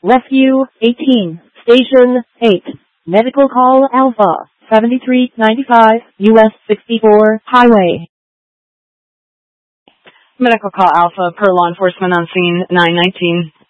Rescue 18, Station 8, Medical Call Alpha 7395, US 64 Highway. Medical Call Alpha per law enforcement on scene 919.